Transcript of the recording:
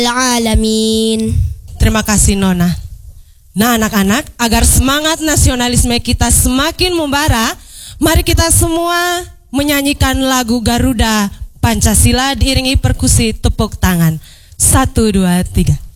Alamin. Terima kasih Nona. Nah anak-anak, agar semangat nasionalisme kita semakin membara, mari kita semua menyanyikan lagu Garuda Pancasila diiringi perkusi tepuk tangan. 1, 2, 3.